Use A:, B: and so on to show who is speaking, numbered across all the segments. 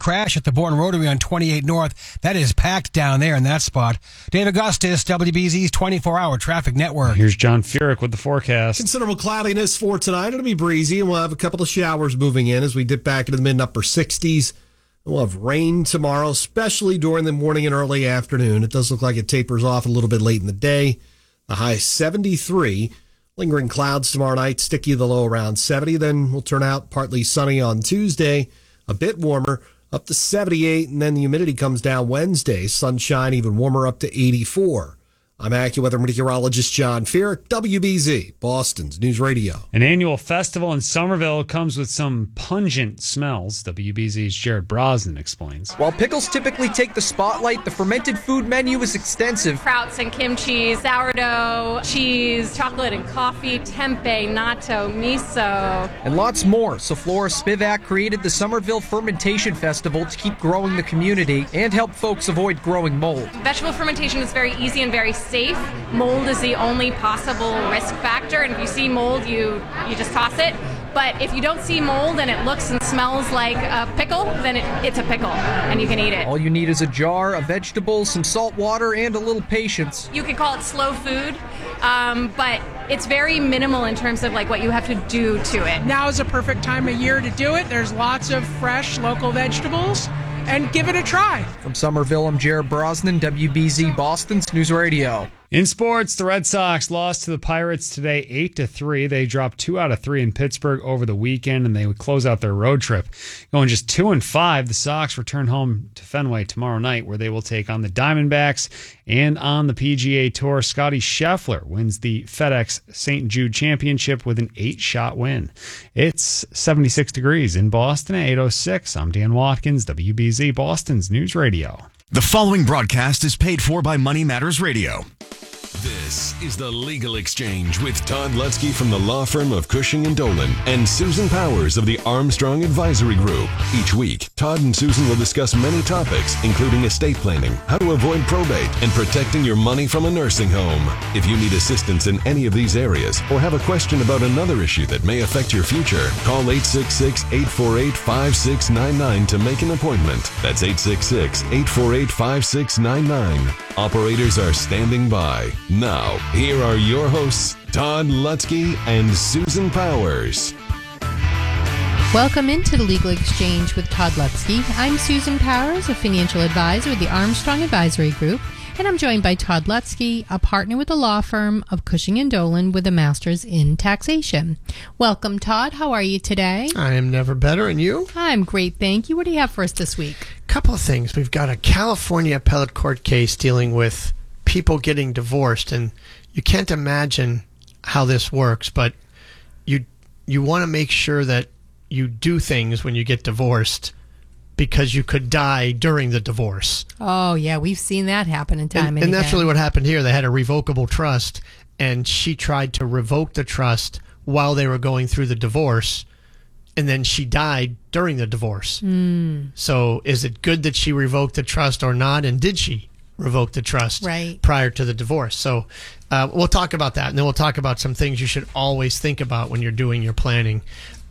A: crash at the Bourne Rotary on 28 North. That is packed down there in that spot. Dave Augustus, WBZ's 24-hour traffic network.
B: Here's John Furyk with the forecast.
C: Considerable cloudiness for tonight. It'll be breezy, and we'll have a couple of showers moving in as we dip back into the mid-upper 60s. We'll have rain tomorrow, especially during the morning and early afternoon. It does look like it tapers off a little bit late in the day. The high 73. Lingering clouds tomorrow night, sticky the low around 70. Then we'll turn out partly sunny on Tuesday, a bit warmer, up to 78. And then the humidity comes down Wednesday. Sunshine even warmer, up to 84. I'm AccuWeather meteorologist John Furyk, WBZ, Boston's News Radio.
B: An annual festival in Somerville comes with some pungent smells. WBZ's Jared Brosnan explains.
D: While pickles typically take the spotlight, the fermented food menu is extensive.
E: Sprouts and kimchi, sourdough, cheese, chocolate and coffee, tempeh, natto, miso.
D: And lots more. So Flora Spivak created the Somerville Fermentation Festival to keep growing the community and help folks avoid growing mold.
E: Vegetable fermentation is very easy and very safe. Mold is the only possible risk factor, and if you see mold, you just toss it. But if you don't see mold and it looks and smells like a pickle, then it's a pickle, and you can eat it.
D: All you need is a jar of vegetables, some salt water, and a little patience.
E: You could call it slow food, but it's very minimal in terms of like what you have to do to it.
F: Now is a perfect time of year to do it. There's lots of fresh local vegetables. And give it a try.
D: From Somerville, I'm Jared Brosnan, WBZ Boston's News Radio.
B: In sports, the Red Sox lost to the Pirates today 8-3. They dropped 2 out of 3 in Pittsburgh over the weekend, and they would close out their road trip. Going just 2-5, the Sox return home to Fenway tomorrow night, where they will take on the Diamondbacks. And on the PGA Tour, Scotty Scheffler wins the FedEx St. Jude Championship with an 8-shot win. It's 76 degrees in Boston at 8:06. I'm Dan Watkins, WBZ Boston's News Radio.
G: The following broadcast is paid for by Money Matters Radio. This is The Legal Exchange with Todd Lutzke from the law firm of Cushing & Dolan and Susan Powers of the Armstrong Advisory Group. Each week, Todd and Susan will discuss many topics, including estate planning, how to avoid probate, and protecting your money from a nursing home. If you need assistance in any of these areas or have a question about another issue that may affect your future, call 866-848-5699 to make an appointment. That's 866-848-5699. Operators are standing by. Now, here are your hosts, Todd Lutzke and Susan Powers.
H: Welcome into the Legal Exchange with Todd Lutzke. I'm Susan Powers, a financial advisor with the Armstrong Advisory Group, and I'm joined by Todd Lutzke, a partner with the law firm of Cushing & Dolan with a master's in taxation. Welcome, Todd. How are you today?
I: I am never better, and you?
H: I'm great, thank you. What do you have for us this week?
I: Couple of things. We've got a California appellate court case dealing with people getting divorced, and you can't imagine how this works, but you want to make sure that you do things when you get divorced because you could die during the divorce.
H: Oh, yeah, we've seen that happen in time
I: and that's really what happened here. They had a revocable trust, and she tried to revoke the trust while they were going through the divorce, and then she died during the divorce. So is it good that she revoked the trust or not, and did she revoke the trust prior to the divorce? So we'll talk about that, and then we'll talk about some things you should always think about when you're doing your planning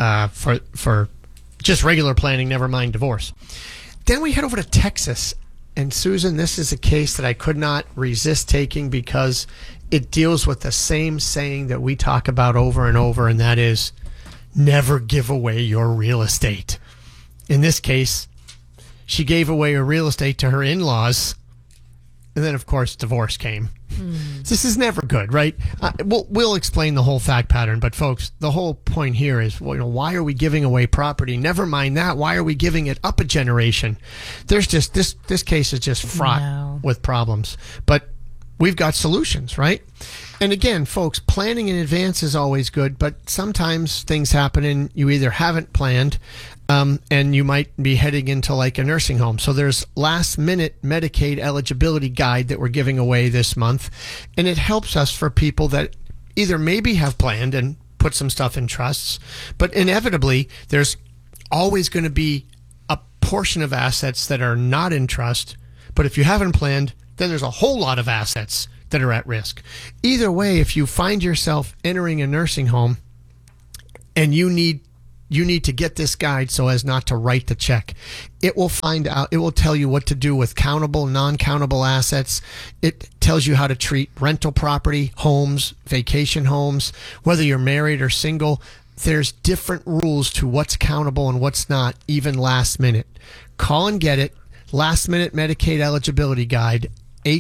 I: for just regular planning, never mind divorce. Then we head over to Texas, and Susan, this is a case that I could not resist taking because it deals with the same saying that we talk about over and over, and that is never give away your real estate. In this case, she gave away her real estate to her in-laws, and then, of course, divorce came. This is never good, right? We'll explain the whole fact pattern, but folks, the whole point here is, why are we giving away property? Never mind that. Why are we giving it up a generation? There's just this case is just fraught with problems, but we've got solutions, right? And again, folks, planning in advance is always good, but sometimes things happen and you either haven't planned and you might be heading into like a nursing home. So there's last minute Medicaid eligibility guide that we're giving away this month. And it helps us for people that either maybe have planned and put some stuff in trusts, but inevitably there's always going to be a portion of assets that are not in trust. But if you haven't planned, then there's a whole lot of assets that are at risk. Either way, if you find yourself entering a nursing home and you need you need to get this guide so as not to write the check. It will tell you what to do with countable, non-countable assets. It tells you how to treat rental property, homes, vacation homes, whether you're married or single. There's different rules to what's countable and what's not, even last minute. Call and get it. Last minute Medicaid eligibility guide,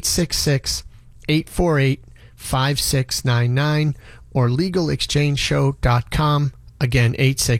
I: 866-848-5699 or legalexchangeshow.com. Again,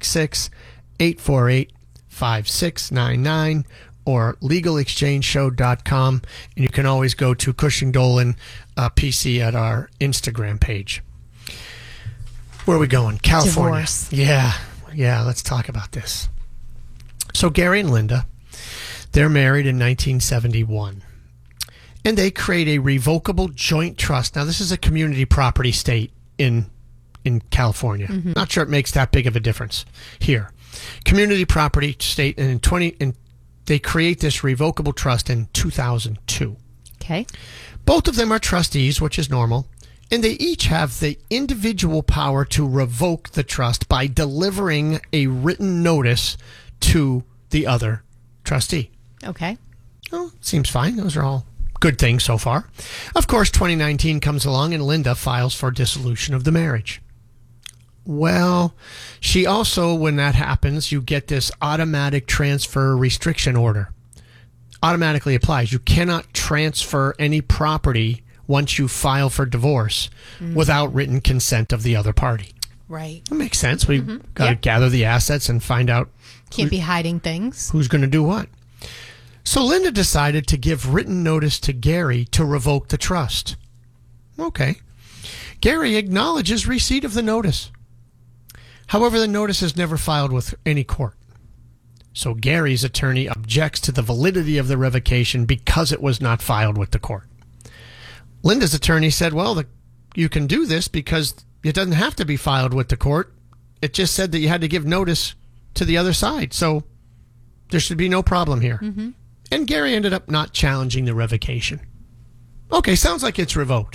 I: 866-848-5699 or legalexchangeshow.com. And you can always go to Cushing Dolan PC at our Instagram page. Where are we going? California.
H: Divorce.
I: Yeah, let's talk about this. So Gary and Linda, they're married in 1971. And they create a revocable joint trust. Now, this is a community property state in California. Mm-hmm. Not sure it makes that big of a difference here. Community property state, and they create this revocable trust in 2002.
H: Okay.
I: Both of them are trustees, which is normal, and they each have the individual power to revoke the trust by delivering a written notice to the other trustee.
H: Okay.
I: Well, seems fine. Those are all good things so far. Of course, 2019 comes along and Linda files for dissolution of the marriage. Well, she also, when that happens, you get this automatic transfer restriction order. Automatically applies. You cannot transfer any property once you file for divorce without written consent of the other party.
H: Right.
I: That makes sense. We've got to gather the assets and find out.
H: Can't be hiding things.
I: Who's going to do what? So Linda decided to give written notice to Gary to revoke the trust. Okay. Gary acknowledges receipt of the notice. However, the notice is never filed with any court. So Gary's attorney objects to the validity of the revocation because it was not filed with the court. Linda's attorney said, well, you can do this because it doesn't have to be filed with the court. It just said that you had to give notice to the other side. So there should be no problem here. Mm-hmm. And Gary ended up not challenging the revocation. Okay, sounds like it's revoked.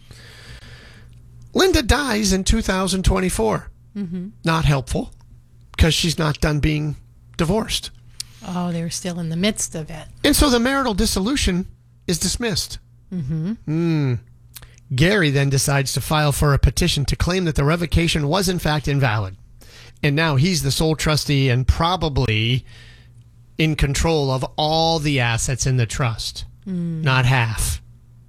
I: Linda dies in 2024. Mm-hmm. Not helpful because she's not done being divorced.
H: Oh, they were still in the midst of it.
I: And so the marital dissolution is dismissed. Mm-hmm. Gary then decides to file for a petition to claim that the revocation was in fact invalid. And now he's the sole trustee and probably in control of all the assets in the trust, not half.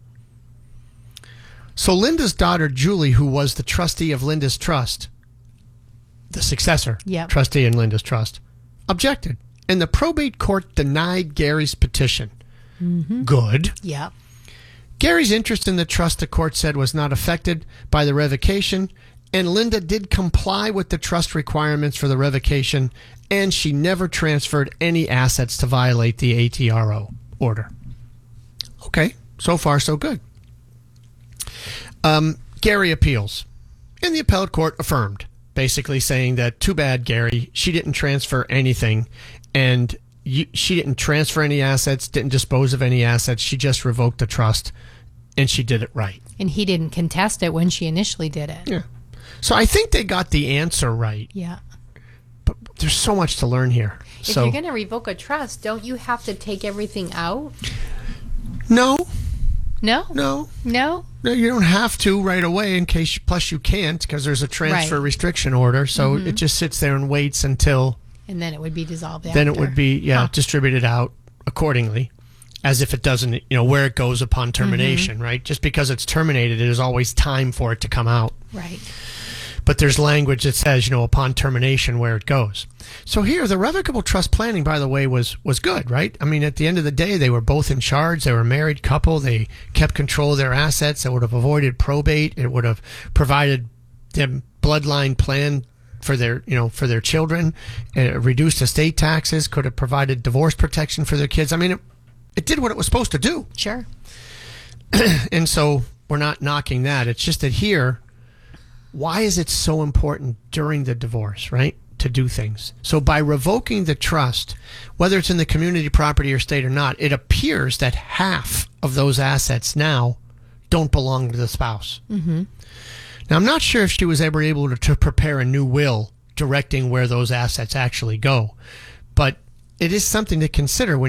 I: So Linda's daughter, Julie, who was the trustee of Linda's trust, the successor trustee in Linda's trust, objected. And the probate court denied Gary's petition. Mm-hmm. Good.
H: Yeah.
I: Gary's interest in the trust, the court said, was not affected by the revocation, and Linda did comply with the trust requirements for the revocation, and she never transferred any assets to violate the ATRO order. Okay, so far so good. Gary appeals, and the appellate court affirmed, basically saying that too bad, Gary, she didn't transfer anything, and she didn't transfer any assets, didn't dispose of any assets, she just revoked the trust, and she did it right.
H: And he didn't contest it when she initially did it.
I: Yeah. So I think they got the answer right.
H: Yeah.
I: But there's so much to learn here.
H: If you're going to revoke a trust, don't you have to take everything out?
I: No.
H: No?
I: No.
H: No?
I: No, you don't have to right away in case, plus you can't because there's a transfer restriction order. So it just sits there and waits until...
H: And then it would be dissolved after.
I: Then it would be, distributed out accordingly as if it doesn't, where it goes upon termination, right? Just because it's terminated, there's always time for it to come out.
H: Right.
I: But there's language that says, upon termination where it goes. So here, the revocable trust planning, by the way, was good, right? I mean, at the end of the day, they were both in charge. They were a married couple. They kept control of their assets. It would have avoided probate. It would have provided them bloodline plan for their children. It reduced estate taxes. Could have provided divorce protection for their kids. I mean, it did what it was supposed to do.
H: Sure.
I: And so we're not knocking that. It's just that here, why is it so important during the divorce, right, to do things? So by revoking the trust, whether it's in the community property or state or not, it appears that half of those assets now don't belong to the spouse. Mm-hmm. Now, I'm not sure if she was ever able to prepare a new will directing where those assets actually go. But it is something to consider when